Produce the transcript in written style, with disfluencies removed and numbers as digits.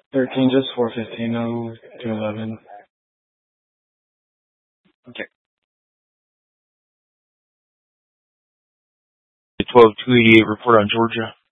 13, just 415, no 211. Okay. 12-288, report on Georgia.